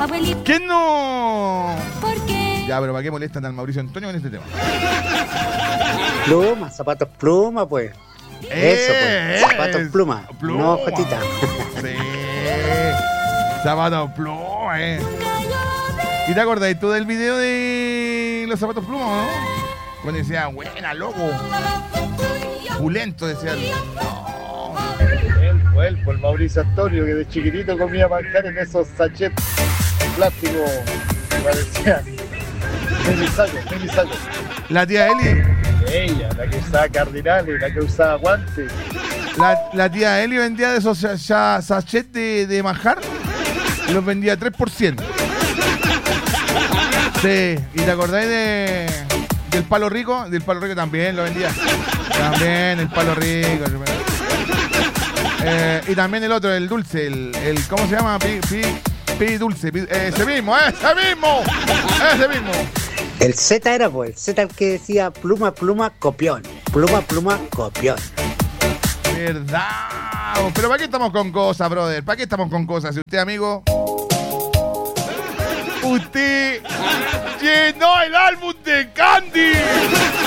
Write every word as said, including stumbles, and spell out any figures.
¿Quién no? Ya, pero ¿para qué molestan al Mauricio Antonio con este tema? Pluma, zapatos pluma, pues. Eso, pues. Zapatos pluma. pluma. No, Jotita. Sí. Zapatos pluma, eh. ¿Y te acordás tú del video de los zapatos pluma, no? Cuando decía, buena, loco. Pulento, decía. No. Él fue él, por Mauricio Antonio, que de chiquitito comía manjar en esos sachets plásticos que parecían. Mini saco, mini saco. La tía Eli. Ella, la que usaba cardinales, la que usaba guantes. La, la tía Eli vendía de esos sachets de, de manjar. Los vendía a tres por ciento. Sí, ¿y te acordáis de del Palo Rico? Del Palo Rico también lo vendía. También el Palo Rico. Eh, y también el otro, el dulce, el, el ¿cómo se llama? Pi, pi, pi dulce, pi, ese mismo, ese mismo, ese mismo. El Z era, pues, el Z el que decía pluma, pluma, copión. Pluma, pluma, copión. Verdad. Pero ¿para qué estamos con cosas, brother? ¿Para qué estamos con cosas? Si usted, amigo, usted llenó el álbum de Candy.